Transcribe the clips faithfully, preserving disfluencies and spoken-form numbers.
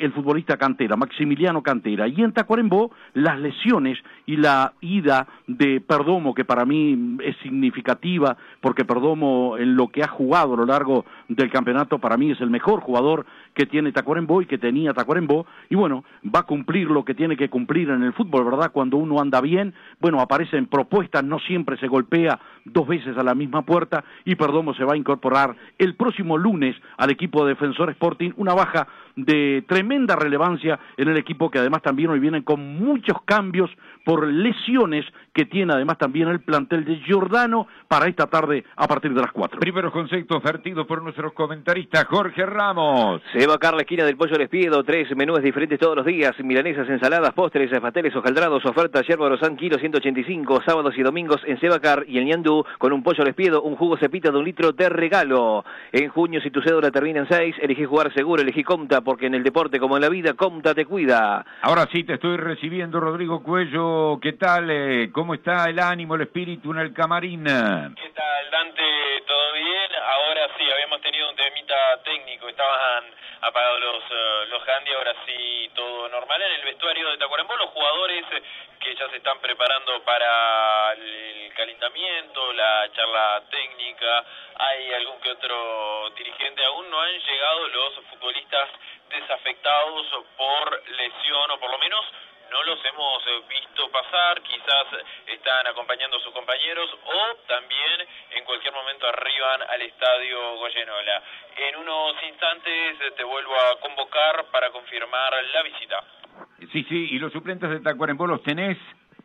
el futbolista Cantera, Maximiliano Cantera. Y en Tacuarembó, las lesiones y la ida de Perdomo, que para mí es significativa, porque Perdomo en lo que ha jugado a lo largo del campeonato, para mí es el mejor jugador que tiene Tacuarembó y que tenía Tacuarembó, y bueno, va a cumplir lo que tiene que cumplir en el fútbol, ¿verdad? Cuando uno anda bien, bueno, aparecen propuestas, no siempre se golpea dos veces a la misma puerta, y Perdomo se va a incorporar el próximo lunes al equipo de Defensor Sporting, una baja de tremenda relevancia en el equipo, que además también hoy vienen con muchos cambios por lesiones que tiene además también el plantel de Giordano para esta tarde a partir de las cuatro. Primeros conceptos vertidos por nuestros comentaristas. Jorge Ramos. Se va a caer la esquina del Pollo Lespiedo, tres menús diferentes todos los días, milanesas, ensaladas, postres, pasteles, hojaldrados, oferta yerba Rosan, kilo ciento ochenta y cinco, sábados y domingos en Sebacar y el Ñandú, con un Pollo Lespiedo, un jugo cepita de un litro de regalo. En junio, si tu cédula termina en seis, elegí jugar seguro, elegí Comta, porque en el deporte como en la vida, Comta te cuida. Ahora sí te estoy recibiendo, Rodrigo Cuello. ¿Qué tal? Eh, ¿Cómo está el ánimo, el espíritu en el camarín? ¿Qué tal, Dante? ¿Todo bien? Ahora sí, habíamos tenido un temita técnico, estaban apagados los, uh, los handy, ahora sí todo normal. En el vestuario de Tacuarembó, los jugadores que ya se están preparando para el calentamiento, la charla técnica, hay algún que otro dirigente, aún no han llegado los futbolistas desafectados por lesión, o por lo menos no los hemos visto pasar, quizás están acompañando a sus compañeros o también en cualquier momento arriban al estadio Goyenola. En unos instantes te vuelvo a convocar para confirmar la visita. Sí, sí, ¿y los suplentes de Tacuarembó los tenés?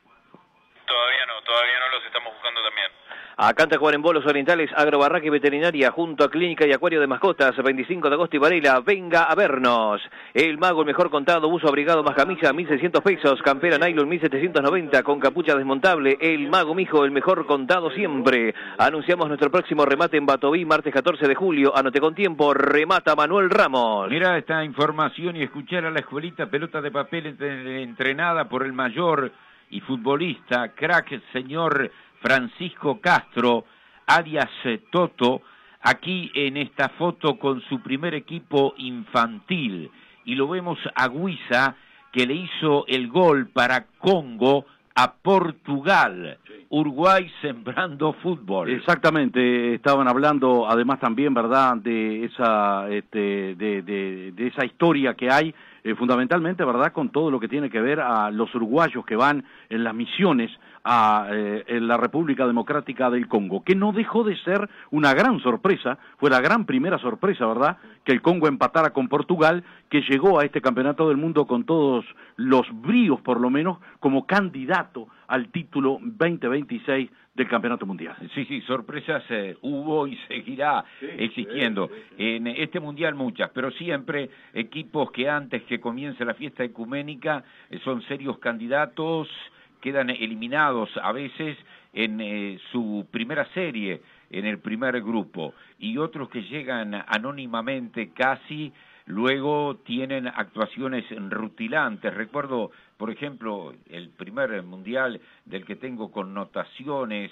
Todavía no, todavía no, los estamos buscando también. Acá en Tacuarembó, Los Orientales, Agrobarraca y Veterinaria, junto a Clínica y Acuario de Mascotas, veinticinco de agosto y Varela, venga a vernos. El Mago, el mejor contado, buzo abrigado más camisa, mil seiscientos pesos, campera nylon, mil setecientos noventa, con capucha desmontable. El Mago, mijo, el mejor contado siempre. Anunciamos nuestro próximo remate en Batoví, martes catorce de julio, anote con tiempo, remata Manuel Ramos. Mira esta información y escuchar a la escuelita pelota de papel entre, entrenada por el mayor y futbolista, crack, señor Francisco Castro, alias Toto, aquí en esta foto con su primer equipo infantil. Y lo vemos a Guisa, que le hizo el gol para Congo a Portugal. Uruguay sembrando fútbol. Exactamente, estaban hablando además también, ¿verdad?, de esa, este, de, de, de esa historia que hay, eh, fundamentalmente, ¿verdad?, con todo lo que tiene que ver a los uruguayos que van en las misiones a eh, en la República Democrática del Congo, que no dejó de ser una gran sorpresa, fue la gran primera sorpresa, ¿verdad?, que el Congo empatara con Portugal, que llegó a este campeonato del mundo con todos los bríos, por lo menos, como candidato al título veinte veintiséis del Campeonato Mundial. Sí, sí, sorpresas eh, hubo y seguirá sí, existiendo. Sí, sí, sí. En este Mundial muchas, pero siempre equipos que antes que comience la fiesta ecuménica eh, son serios candidatos, quedan eliminados a veces en eh, su primera serie, en el primer grupo, y otros que llegan anónimamente casi, luego tienen actuaciones rutilantes. Recuerdo, por ejemplo, el primer mundial del que tengo connotaciones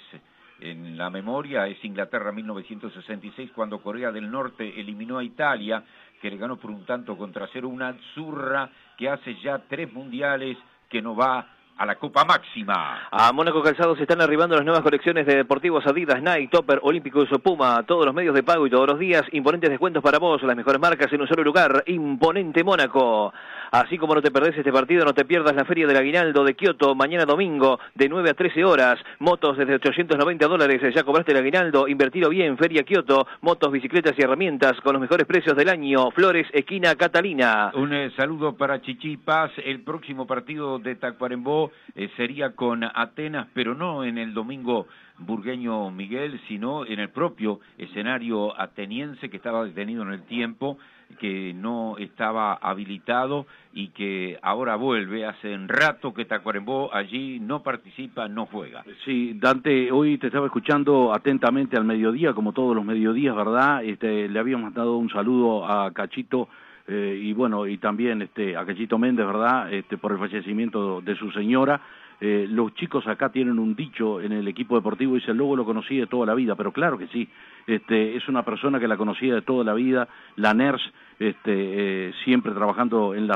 en la memoria es Inglaterra mil novecientos sesenta y seis, cuando Corea del Norte eliminó a Italia, que le ganó por un tanto contra cero, una zurra que hace ya tres mundiales que no va a la Copa Máxima. A Mónaco Calzados están arribando las nuevas colecciones de deportivos Adidas, Nike, Topper, Olímpicos, Puma, todos los medios de pago y todos los días, imponentes descuentos para vos, las mejores marcas en un solo lugar, Imponente Mónaco. Así como no te perdés este partido, no te pierdas la Feria del Aguinaldo de Kioto, mañana domingo, de nueve a trece horas, motos desde ochocientos noventa dólares, ya cobraste el aguinaldo, invertilo bien, Feria Kioto, motos, bicicletas y herramientas con los mejores precios del año, Flores, esquina Catalina. Un eh, saludo para Chichi Paz. El próximo partido de Tacuarembó eh, sería con Atenas, pero no en el domingo burgueño Miguel, sino en el propio escenario ateniense, que estaba detenido en el tiempo, que no estaba habilitado y que ahora vuelve. Hace un rato que Tacuarembó allí no participa, no juega. Sí, Dante, hoy te estaba escuchando atentamente al mediodía, como todos los mediodías, ¿verdad? Este, le habíamos dado un saludo a Cachito, eh, y bueno, y también este, a Cachito Méndez, ¿verdad?, este, por el fallecimiento de su señora. Eh, los chicos acá tienen un dicho en el equipo deportivo, dice, el Lobo lo conocí de toda la vida, pero claro que sí, este, es una persona que la conocía de toda la vida, la N E R S, este, eh, siempre trabajando en la